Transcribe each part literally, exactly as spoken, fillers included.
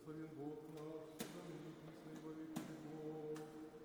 Благословен Бог наш, всегда ныне и присно и во веки веков.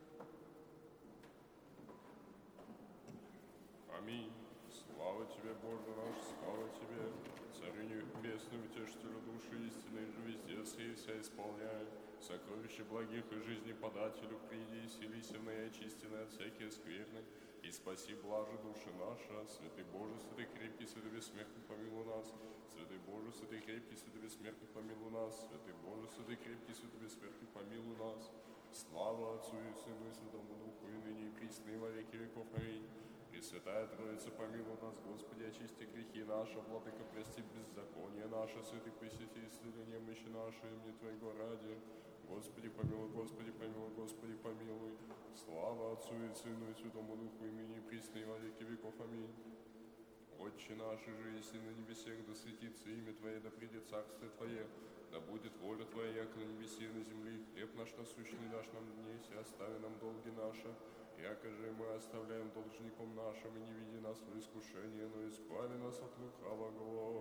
Аминь. Слава Тебе, Боже наш, слава Тебе, Царю Небесный, утешителю души истины, везде сей вся исполняй. Сокровище благих и жизни подателю, приди и селися в наячистины от всякие скверны, и спаси блажи души наша. Святый Боже, святый крепкий, святый бессмертный, помилуй нас. Святый Боже, святый крепкий, святый бессмертный, помилуй нас. Святый Боже, святый крепкий, святый бессмертный, помилуй нас. Слава Отцу и Сыну и Святому Духу, и ныне и присно и во веки веков. Аминь. Пресвятая Троица, помилуй нас, Господи, очисти грехи наши, Владыка, прости беззаконие наше, святый посети исцели немощи наши, мне Твоего ради. Господи, помилуй, Господи, помилуй, Господи, помилуй. Слава Отцу и Сыну и Святому Духу, и ныне и присно и во веки веков. Аминь. Отче наш, же еси на небесех, да светится имя Твое, да придет царствие Твое, да будет воля Твоя, яко на небесе и на земле. Хлеб наш насущный дашь нам днесь, и остави нам долги наши, яко же мы оставляем должником нашим, и не веди нас в искушение, но избави нас от лукавого.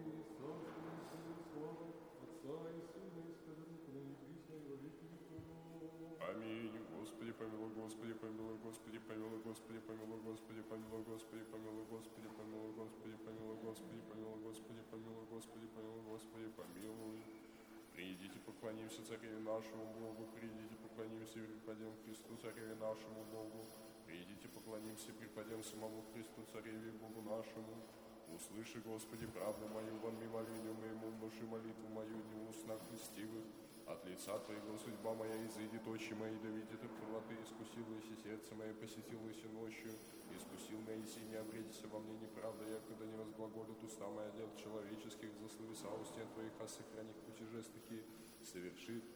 Аминь. Господи, помилуй, Господи, помилуй, Господи, помилуй, Господи, помилуй, Господи, помилуй, Господи, помилуй, Господи, помилуй, Господи, помилуй, Господи, помилуй, Господи, помилуй, Господи, помилуй, Господи, помилуй. Придите, поклонимся Цареве нашему Богу, придите, поклонимся и припадем Христу, Цареве нашему Богу. Придите, поклонимся и припадем самому Христу, Цареве и Богу нашему. Услыши, Господи, правду мою, вонми молению моему, внуши молитву мою, не в устнах льстивых. От лица Твоего судьба моя изыдет, очи мои, да видит и правоты, искусилось и сердце мое посетилось и ночью, искусил меня и не обредися во мне неправда, я когда не возглаголит уста моя дел человеческих, засловиса устен Твоих, а сохрани пути жестокие, совершит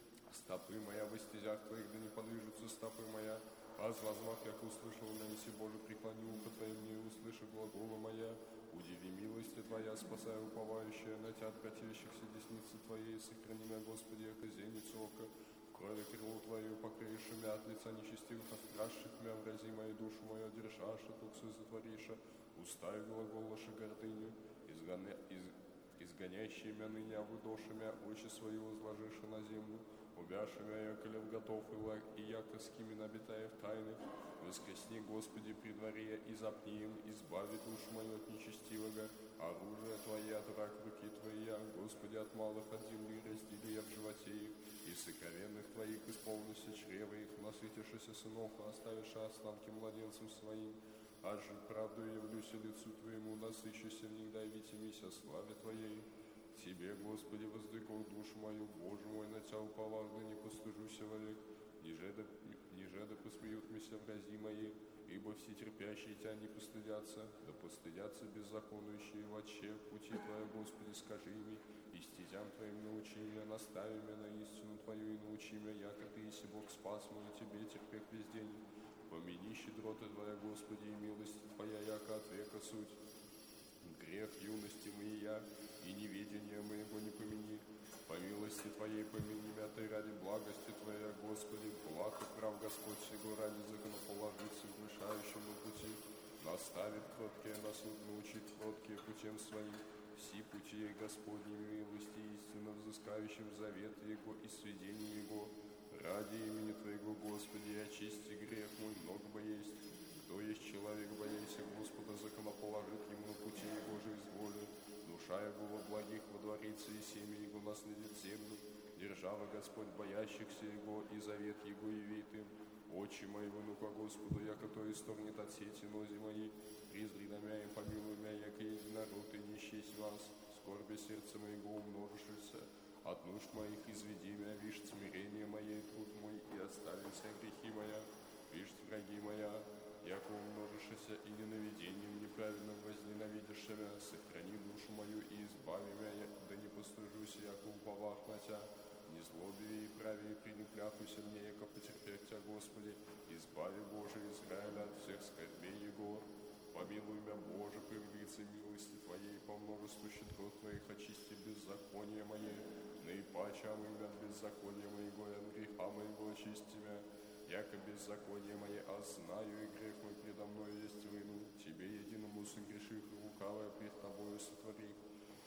стопы моя в стезях Твоих, да не подвижутся стопы моя, аз возмах, как услышал меня, неси Боже, преклони ухо Твое мне, услыши глагола моя, удиви милости Твоя, спасай уповающая на Тебя от противящихся десницы Твоей, сохрани меня, Господи, яко зеницу ока, в крови крылу Твою покрыешь меня от лица нечестивых, острашших меня, врази мою душу мою, держаша, туксу затвориша, уста и глаголаша гордыню, изгоня... из... изгоняющие меня ныне, выдоши меня, очи свои возложишь на землю, убяши меня, яколев готов, и яко скими набитая в тайных, воскресни, Господи, при дворе, и запни им, избави душу мою от нечестивого, оружие Твое от рак руки Твоя, Господи, от малых от земли раздели я в животе их, и сокровенных Твоих исполнися чрева их, насытившися сынов, и оставивши останки младенцам своим, аж правду явлюсь лицу Твоему, насыщуся в них, дай витимися славе Твоей. Тебе, Господи, воздвигу душу мою, Боже мой, на Тебя уповах, да не постыжуся вовек, ниже да, ниже да посмеют меня врази мои, ибо все терпящие Тебя не постыдятся, да постыдятся беззаконующие вотче пути Твоя, Господи, скажи мне, и стезям Твоим научи меня, настави меня на истину Твою и научи меня, яко Ты, еси Бог, спас мой, Тебе терпех весь день. Помяни щедроты Твоя, Господи, и милость Твоя, яко от века суть. Грех юности моя и неведения моего не помяни. По милости Твоей помяни меня Ты ради благости Твоей, Господи, благ и прав Господь сего ради законоположиться грешающему пути. Наставит кроткие на суд, научит кроткие путем своим. Все пути Господней милости истинно взыскающим завет Его и сведения Его. Ради имени Твоего, Господи, очисти грех мой, много бы есть. Кто есть человек, боясь Господа, законоположит ему на пути Его же изволю. Душа Его во благих водворится, и семя Его наследит землю. Держава Господь боящихся Его, и завет Его явит им. Очи мои внука Господу, яко то исторгнет от сети нози мои. Призри на мя и помилуй мя, яко единород, и не исчесть вас. Скорби сердца моего умножишься. От нужд моих изведи мя, вишь смирение мое, труд мой, и оставился грехи моя. Вишь враги моя, яко умножишься, и ненавидением неправедным возненавидишь меня. Сохрани душу мою и избави меня, да не постыжусь, яко уповах на Тебя. Не злобиви и прави, и принекляхуйся мне, яко потерпеть Тебя, Господи. Избави, Боже, Израиля от всех скорбей Его. Помилуй меня, Боже, при лице милости Твоей, по множеству щедрот Твоих очисти беззаконие мое. Наипаче омы меня от беззакония моего, и от греха моего очисти меня. Яко беззаконие мое, а знаю, и грех мой предо мною есть вину. Тебе единому согрешив, и лукавое пред Тобою сотвори.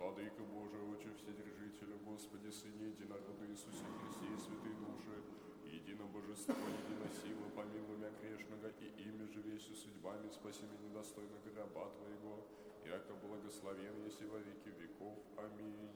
Владыка Божий, Отче Вседержителя, Господи, Сыне, Единорода Иисусе Христе и Святые Души, едино Божество, едино сила, помилуй мя грешного, и ими живейся судьбами, спаси меня недостойного раба Твоего, яко благословен еси во веки веков. Аминь.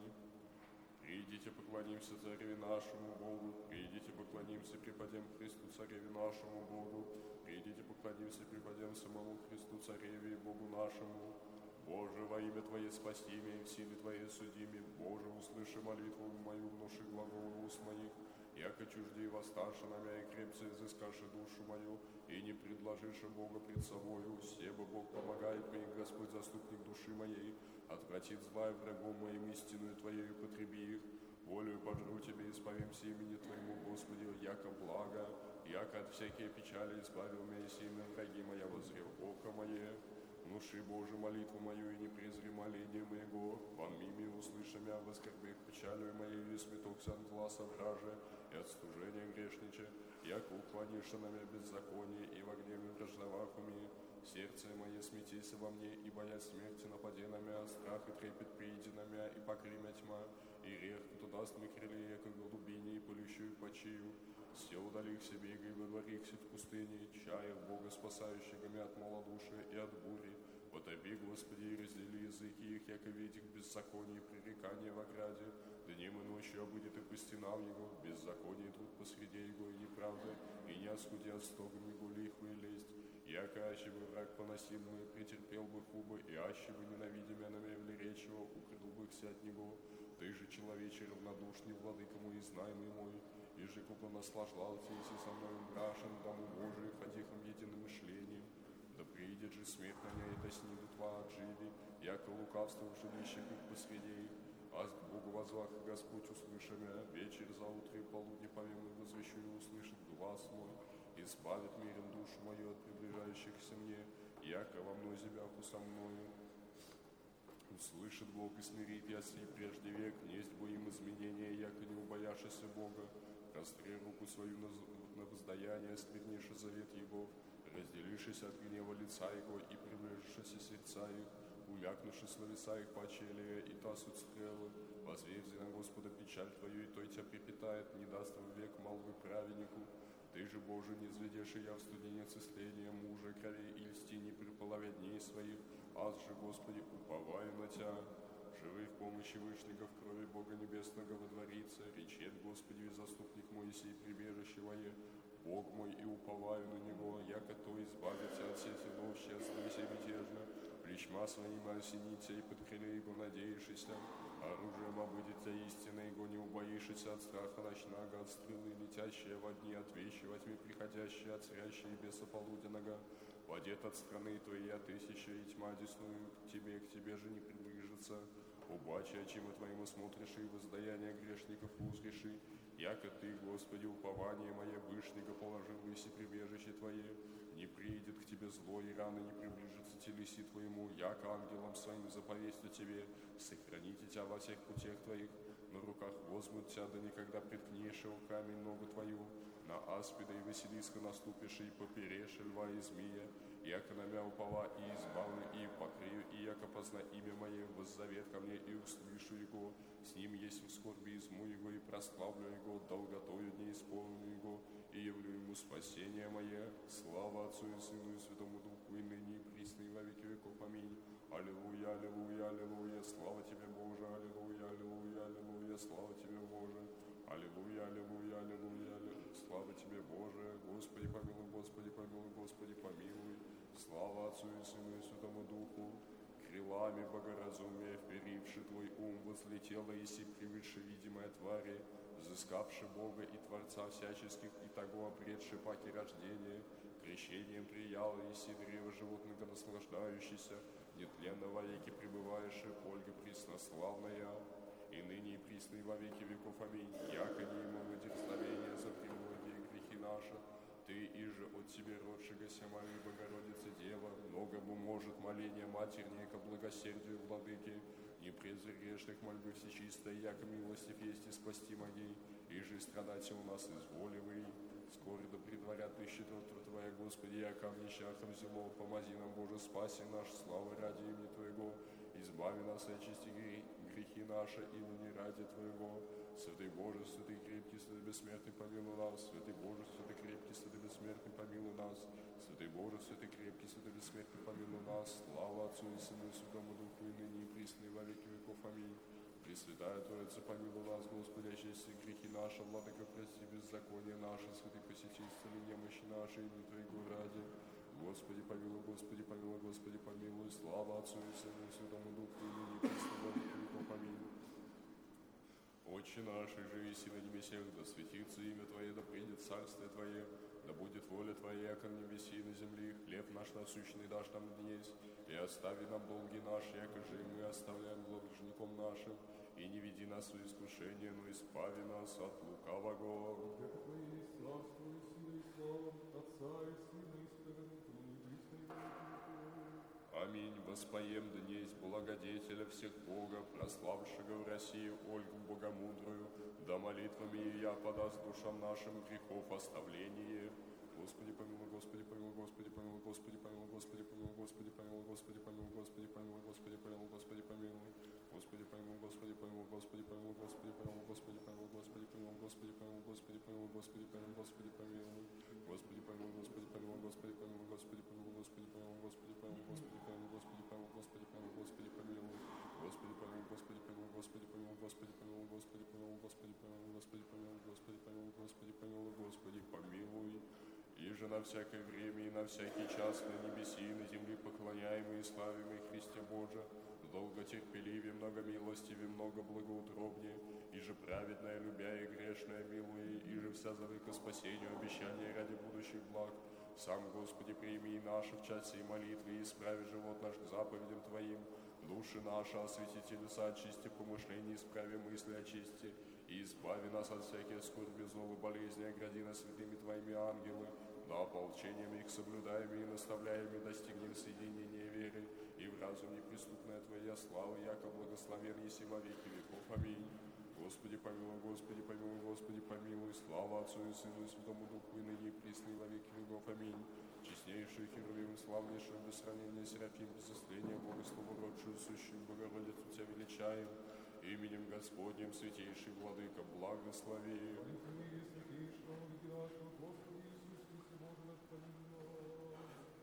Придите, поклонимся Цареве нашему Богу, придите, поклонимся, преподем Христу Цареве нашему Богу, придите, поклонимся, преподем самому Христу Цареве и Богу нашему. Боже, во имя Твое спаси меня, и в силе Твоей суди меня. Боже, услыши молитву мою, внуши глагол уст моих, яко чуждей восставши на меня и крепце изыскаши душу мою, и не предложишь Бога пред собою. Себо Бог помогает мне, Господь заступник души моей, отвратит зла врагом моим, истинную Твоею потреби их. Волею пожру Тебе, исповимся имени Твоему, Господи, яко благо, яко от всякие печали избавил меня, и сильно враги моя воззрел око мое. Внуши, Боже, молитву мою, и не презри моление моего. Вон мими услыши мя, воскорбех печалью моей, и сметокся от зла сображе, и от стужения грешнича, яко уклонишься на мя беззаконие, и в гневе враждовах уми. Сердце мое смятися во мне, и боясь смерти напади на мя, страх и трепет прииди на мя, и покри мя тьма, и рех, кто даст мне крылья, яко голубине, и полющу и почию. Все удалих себе, и выдворихся в пустыне, чая Бога, спасающего мя от малодушия и от бури. Потоби, Господи, и раздели языки их, яко видих беззаконие и пререкание в ограде. Днем и ночью обыдет и по стенам его, беззаконие труд посреди его, и неправда, и не оскуди от стогом его лиху и лесть. Яко аще бы враг поносил бы, претерпел бы хубо, и аще бы ненавидимя намерли речего, укрыл бы их от него. Ты же, человече, равнодушный, владыка мой, знаймый мой, и же купо наслаждался, если со мною грашен, дому Божию, ходихом единым мышлением. Да приидет же смерть на меня, и да снидут во от живи, яко лукавство в жилищах их посреди их. Аз к Богу возвах, Господь услыши мя, вечер за утро и полудня повем и возвещу, и услышит глаз мой, избавит миром душу мою от приближающихся мне, яко во мной зябяху со мною. Услышит Бог и смирит яси прежде век, несть бо им изменения, яко не убояшися Бога. Простри руку свою на, на воздаяние, скверниши завет Его, разделишись от гнева лица Его и приближишься сердца их, умякнувши словеса их почелия и тасут стрелы. Возвези на Господа печаль Твою, и Той тебя припитает, не даст в век молвы праведнику. Ты же, Боже, не изведешь и я в студенец исследия мужа, крови и льсти не приполовя дней своих, аз же, Господи, уповаю на Тя. Живы в помощи вышников крови Бога Небесного водворится, речет, Господи, заступник мой сей прибежище мое, Бог мой, и уповаю на Него, яко то избавится от всех ночи, оставайся мятежно, плечма своим осените, и под крылья Его надеешься, оружием обыдет тебя истина Его, не убоишься от страха ночного, от стрелы, летящие во дни, от вещи во тьме приходящие, от зрящей беса полуденного. Водет от страны Твоей, от тысячи, и тьма десную к Тебе, к Тебе же не приближится. Убачи, очима Твоему смотришь, и воздаяние грешников узришь, яко Ты, Господи, упование мое, вышнего положил выси прибежище Твое. Не приидет к Тебе зло, и рано не приближится телеси Твоему, яко ангелам Своим заповестью Тебе, сохраните Тебя во всех путях Твоих, на руках возьмут Тебя, да никогда приткнешь его камень ногу Твою, на аспида и Василиска наступишь, и поперешь льва и змея, яко на мя упова, и избавлю, и покрию, и яко позна имя мое, воззовет ко мне, и услышу его, с ним есть в скорби изму его, и прославлю его, долготою не исполню его, и явлю ему спасение мое. Слава Отцу и Сыну и Святому Духу, и ныне, и присно, и во веки веков. Аминь. Аллилуйя, аллилуйя, аллилуйя, слава Тебе, Боже, аллилуйя, аллилуйя, аллилуйя, слава Тебе, Боже. Аллилуйя, аллилуйя, аллилуйя, аллилуйя, слава Тебе, Боже. Господи, помилуй, Господи, помилуй, Господи, помилуй. Слава Отцу и Сыну и Святому Духу. Крилами богоразумия, вперивши Твой ум, возлетела еси привыше видимая твари, взыскавши Бога и Творца всяческих, и того обретши паки рождения, крещением прияла еси древо животного наслаждающийся, нетленно во веки пребываешь, Ольга преснославная, и ныне и присно и во веки веков. Аминь. Яко не имало дерзновения за премногие грехи наши, Ты иже от Тебе родшегося Марии Богородицы Дева, многому может моление матернее ко благосердию владыки, не презри грешных мольбы всечистой, яко милостив есть и спасти могей, иже страдать у нас изволивый. Скоро да предварят тысячи Твоя, Господи, яко в нищахах взяло, помози нам, Боже, спаси наш, славы ради имени Твоего, избави нас от чести грехи наши, и ныне ради Твоего. Святый Боже, святый крепкий, святый бессмертный, помилуй нас. Святый Боже, святый крепкий, святый бессмертный, помилуй нас. Святый Боже, святый крепкий, святый бессмертный, помилуй нас. Слава Отцу и Сыну и Святому Духу, и ныне и присно и во веки веков. Аминь. Пресвятая Троица, помилуй нас, Господи, очисти грехи наши, Владыка, прости беззаконие наше, святый посети, исцели немощи наши, и Твоего ради. Господи, помилуй, Господи, помилуй, Господи, помилуй. Слава Отцу и Сыну и Святому Духу, и ныне и присно и во веки веков. Аминь. Отче наш, же еси на небесех, да светится имя Твое, да придет царствие Твое, да будет воля Твоя, яко на небеси и на земле. Хлеб наш насущный дашь нам днесь, и остави нам долги наши, яко же и мы оставляем должником нашим. И не веди нас в искушение, но избави нас от лукавого. Яко Твое есть царство и сила и слава Отца и Сына и Святого Духа, и присно и во веки веков. Аминь. Воспоем днесь благодетеля всех Бога, прославшего в России Ольгу Богомудрую, да молитвами ее подаст душам нашим грехов оставление. Господи, помилуй, Господи, помилуй, Господи, помилуй, Господи, помилуй, Господи, помилуй, Господи, помилуй, Господи, помилуй, Господи, помилуй, Господи, помилуй, Господи, помилуй. Господи, помилуй, Господи, помилуй, Господи, помилуй, Господи, помилуй, Господи, помилуй, Господи, помилуй, Господи, помилуй, Господи, помилуй, Господи, помилуй, Господи, помилуй. Господи, помилуй, Господи, помилуй, Господи, помилуй, Господи, помилуй, Господи, помилуй, Господи, помилуй, Господи, помилуй, Господи, помилуй, Господи, помилуй, Господи, помилуй. Господи, помилуй, Господи, помилуй, Господи, помилуй, Господи, помилуй, Господи, помилуй, Господи, помилуй, Господи, помилуй, Господи, помилуй, Господи, помилуй, Господи, помилуй. И же на всякое время и на всякий час на небеси и на земле поклоняемый и славимый Христе Боже, долготерпеливее, многомилостивее, много благоутробнее, и же праведная, любя и грешная, милуя, и же вся зовы ко спасению, обещания ради будущих благ. Сам, Господи, прими и наши в часе и молитвы, и исправи живот наш к заповедям Твоим. Души наши освети телеса, очисти помышления, исправи мысли, очисти, и избави нас от всяких скорби, злобы, болезни, огради нас святыми Твоими ангелы, да ополчением их соблюдаеми и наставляеми достигнем соединения веры, и в разум неприступная Твоя слава, яко благословен еси во веки веков. Аминь. Господи, помилуй, Господи, помилуй, Господи, помилуй. Слава Отцу и Сыну и Святому Духу, и ныне и присно и во веки веков. Аминь. Честнейший Херувим, славнейший, без сравнения Серафим, без истления, Бога, словородшую, сущую Богородицу Тебя величаем. Именем Господним, святейший Владыка, благослови. Молитвами святейшего веки нашего, Господи Иисус Христе, Боже наш, помилуй.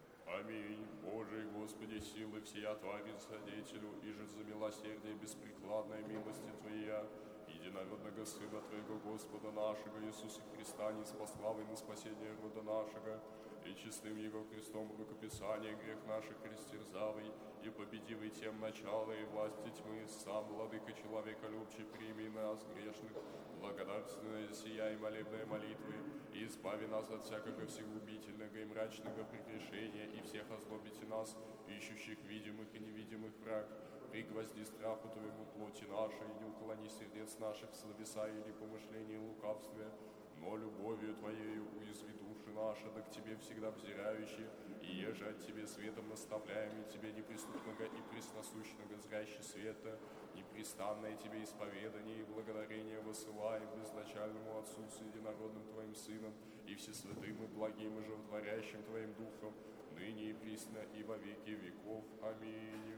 Аминь. Божий, Господи, силы всея Твоим Содетелю, и же за милосердие беспрекладной милости Твоя, единородного Сына Твоего, Господа нашего Иисуса Христа, неспославый на спасение рода нашего, и честным Его крестом рукописания грех наших растерзавый, и победивый тем начало и власти тьмы, сам, Владыка человека любче, прими нас, грешных, благодарственное сия и молебные молитвы, и избави нас от всякого всегубительного и мрачного прегрешения, и всех озлобите нас, ищущих видимых и невидимых враг. Пригвозди страху Твоему плоти нашей, и не уклони сердец наших в словеса или помышления и лукавстве, но любовью Твоею уязви души наши, да к Тебе всегда взирающие, и еже от Тебе светом наставляем, и Тебе неприступного и пресносущного зряще света, непрестанное Тебе исповедание и благодарение высылаем безначальному Отцу с единородным Твоим Сыном, и всесвятым и благим и животворящим Твоим Духом, ныне и присно и во веки веков. Аминь.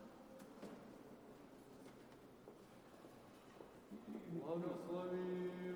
Благослови